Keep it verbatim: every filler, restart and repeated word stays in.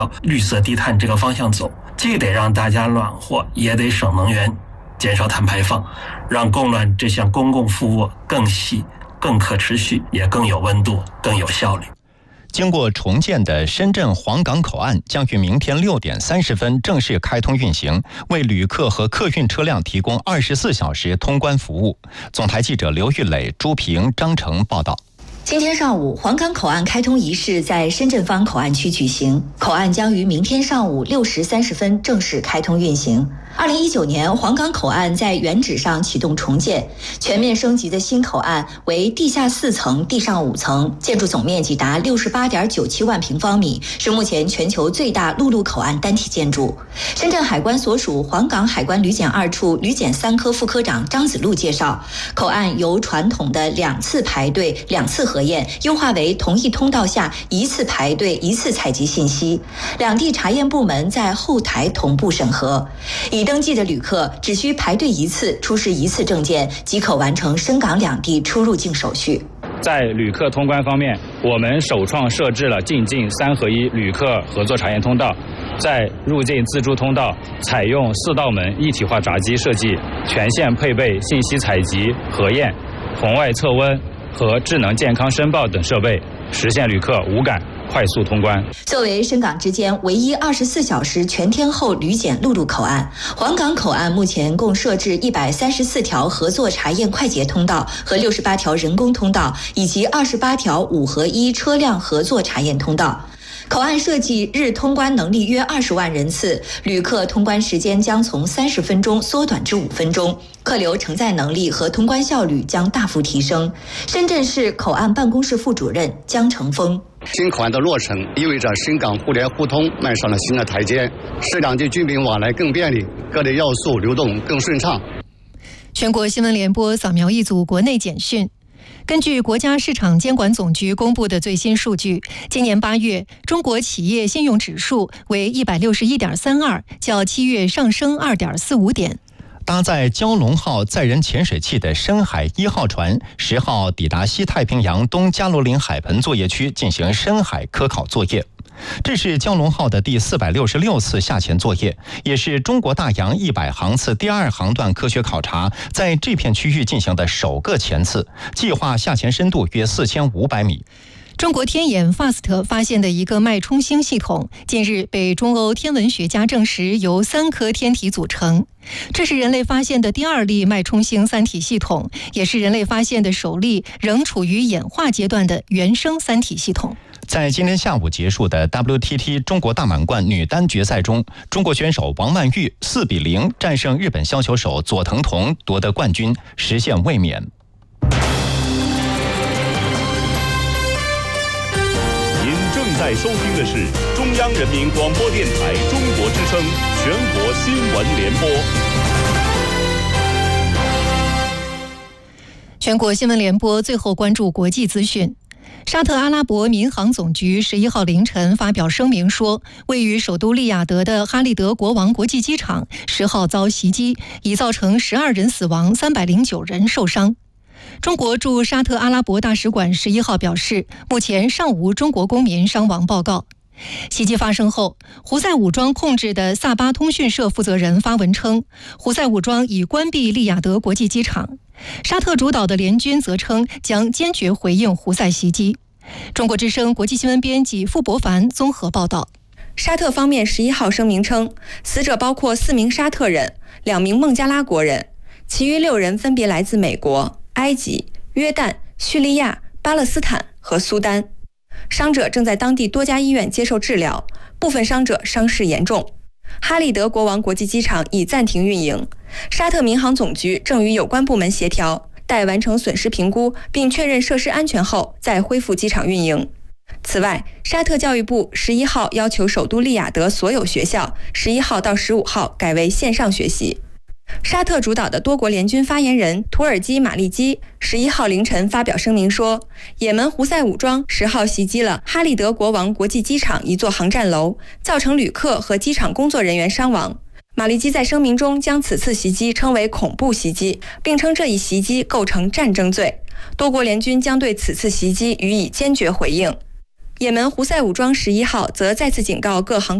绿色低碳这个方向走，既得让大家暖和，也得省能源，减少碳排放，让供暖这项公共服务更细、更可持续，也更有温度、更有效率。 经过重建的深圳黄港口岸将于明天六点三十分正式开通运行，为旅客和客运车辆提供二十四小时通关服务。总台记者刘玉磊、朱平、张成报道。 今天上午，黄港口岸开通仪式在深圳方口岸区举行，口岸将于明天上午六时三十分正式开通运行。二零一九年，黄港口岸在原址上启动重建，全面升级的新口岸为地下四层、地上五层，建筑总面积达六十八点九七万平方米，是目前全球最大陆路口岸单体建筑。深圳海关所属黄港海关旅检二处旅检三科副科长张子路介绍，口岸由传统的两次排队、两次核验，优化为同一通道下一次排队、一次采集信息，两地查验部门在后台同步审核。已登记的旅客只需排队一次，出示一次证件，即可完成深港两地出入境手续。 在旅客通关方面，我们首创设置了进境三合一旅客合作查验通道，在入境自助通道采用四道门一体化闸机设计，全线配备信息采集、核验、红外测温和智能健康申报等设备，实现旅客无感快速通关。 作为深港之间唯一二十四小时全天候旅检陆路口岸，黄港口岸目前共设置一百三十四条合作查验快捷通道和六十八条人工通道，以及二十八条五合一车辆合作查验通道。口岸设计日通关能力约二十万人次，旅客通关时间将从三十分钟缩短至五分钟，客流承载能力和通关效率将大幅提升。深圳市口岸办公室副主任江成峰： 新口岸的落成意味着深港互联互通迈上了新的台阶，使两地居民往来更便利，各类要素流动更顺畅。 全国新闻联播扫描一组国内简讯。根据国家市场监管总局公布的最新数据，今年八月中国企业信用指数为 一百六十一点三二， 较七月上升 二点四五点。 搭载蛟龙号载人潜水器的深海一号船十号抵达西太平洋东加罗林海盆作业区进行深海科考作业。这是蛟龙号的第四百六十六次下潜作业，也是中国大洋一百航次第二航段科学考察在这片区域进行的首个潜次，计划下潜深度约四千五百米。 中国天眼 F A S T 发现的一个脉冲星系统，近日被中欧天文学家证实由三颗天体组成。这是人类发现的第二例脉冲星三体系统，也是人类发现的首例仍处于演化阶段的原生三体系统。 在今天下午结束的 W T T 中国大满贯女单决赛中，中国选手王曼玉四比零战胜日本削球手佐藤瞳，夺得冠军，实现卫冕。 您正在收听的是中央人民广播电台中国之声全国新闻联播。 全国新闻联播最后关注国际资讯。沙特阿拉伯民航总局十一号凌晨发表声明说，位于首都利雅得的哈利德国王国际机场十号遭袭击，已造成十二人死亡，三百零九人受伤。中国驻沙特阿拉伯大使馆十一号表示，目前尚无中国公民伤亡报告。袭击发生后，胡塞武装控制的萨巴通讯社负责人发文称，胡塞武装已关闭利雅得国际机场。沙特主导的联军则称将坚决回应胡塞袭击。中国之声国际新闻编辑傅博凡综合报道。 沙特方面十一号声明称，死者包括四名沙特人、两名孟加拉国人，其余六人分别来自美国、埃及、约旦、叙利亚、巴勒斯坦和苏丹。伤者正在当地多家医院接受治疗，部分伤者伤势严重。哈利德国王国际机场已暂停运营，沙特民航总局正与有关部门协调，待完成损失评估并确认设施安全后再恢复机场运营。此外，沙特教育部十一号要求首都利雅得所有学校十一号到十五号改为线上学习。沙特主导的多国联军发言人土耳其马利基十一号凌晨发表声明说，也门胡塞武装十号袭击了哈利德国王国际机场一座航站楼，造成旅客和机场工作人员伤亡。马利基在声明中将此次袭击称为恐怖袭击，并称这一袭击构成战争罪。多国联军将对此次袭击予以坚决回应。 也门胡塞武装十一号则再次警告各航